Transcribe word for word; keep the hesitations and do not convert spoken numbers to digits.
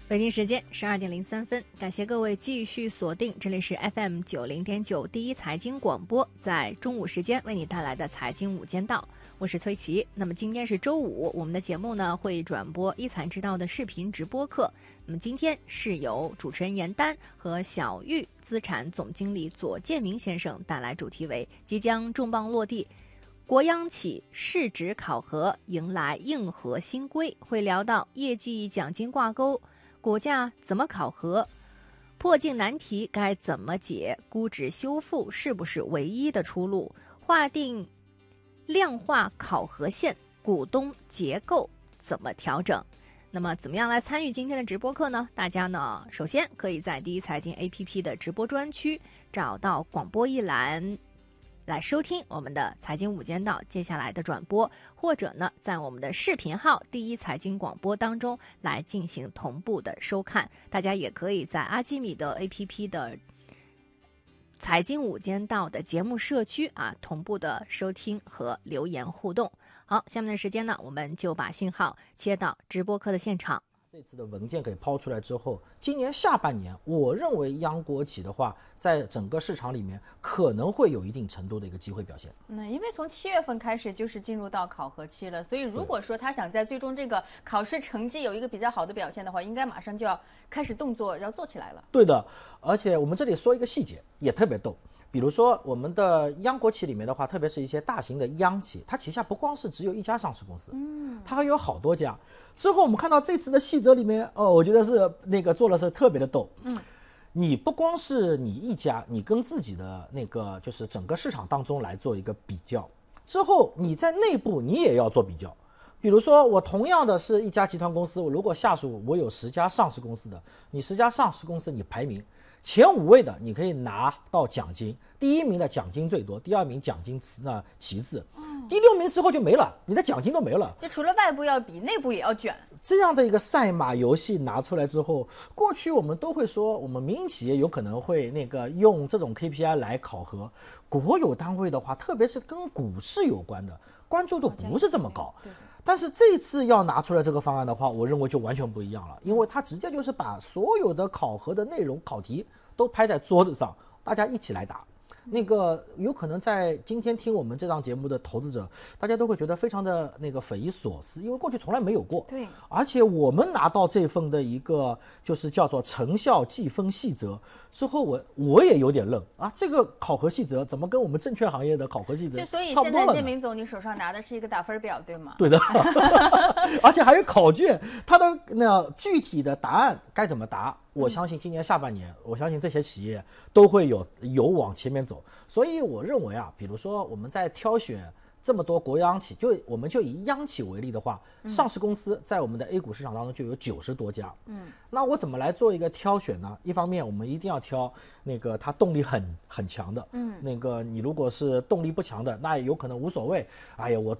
北京时间十二点零三分，感谢各位继续锁定，这里是 F M 九零点九第一财经广播，在中午时间为你带来的财经午间道，我是崔琦。那么今天是周五，我们的节目呢会转播一财之道的视频直播课。那么今天是由主持人严丹和小玉资产总经理左建明先生带来主题为即将重磅落地。国央企市值考核迎来硬核新规，会聊到业绩奖金挂钩，股价怎么考核，破镜难题该怎么解，估值修复是不是唯一的出路，划定量化考核线，股东结构怎么调整。那么怎么样来参与今天的直播课呢？大家呢首先可以在第一财经 A P P 的直播专区找到广播一栏来收听我们的财经午间道接下来的转播，或者呢在我们的视频号第一财经广播当中来进行同步的收看。大家也可以在阿基米德 A P P 的财经午间道的节目社区啊同步的收听和留言互动。好，下面的时间呢，我们就把信号切到直播课的现场。 这次的文件给抛出来之后，今年下半年，我认为央国企的话，在整个市场里面可能会有一定程度的一个机会表现。 嗯，因为从七月份开始就是进入到考核期了，所以如果说他想在最终这个考试成绩有一个比较好的表现的话，应该马上就要开始动作，要做起来了。 对的，而且我们这里说一个细节，也特别逗。比如说我们的央国企里面的话，特别是一些大型的央企，它旗下不光是只有一家上市公司，嗯，它还有好多家。之后我们看到这次的细则里面，哦，我觉得是那个做的是特别的逗，嗯，你不光是你一家，你跟自己的那个就是整个市场当中来做一个比较，之后你在内部你也要做比较。比如说我同样的是一家集团公司，我如果下属我有十家上市公司的，你十家上市公司你排名前五位的，你可以拿到奖金，第一名的奖金最多，第二名奖金那其次，第六名之后就没了，你的奖金都没了。 就除了外部要比，内部也要卷。 这样的一个赛马游戏拿出来之后，过去我们都会说，我们民营企业有可能会那个用这种 K P I 来考核，国有单位的话，特别是跟股市有关的，关注度不是这么高。对对。但是这次要拿出来这个方案的话，我认为就完全不一样了，因为它直接就是把所有的考核的内容、考题都拍在桌子上，大家一起来答。那个有可能在今天听我们这档节目的投资者，大家都会觉得非常的那个匪夷所思，因为过去从来没有过。 对， 而且我们拿到这份的一个就是叫做成效计分细则之后，我我也有点愣啊，这个考核细则怎么跟我们证券行业的考核细则差不多了呢？ 所以现在建明总，你手上拿的是一个打分表，对吗？ 对的，而且还有考卷，它的那具体的答案该怎么答？我相信今年下半年，我相信这些企业都会有有往前面走，所以我认为啊，比如说我们在挑选这么多国央企，就我们就以央企为例的话，上市公司在我们的 A 股市场当中就有九十多家。嗯，那我怎么来做一个挑选呢？一方面，我们一定要挑那个它动力很很强的。嗯，那个你如果是动力不强的，那有可能无所谓。哎呀，我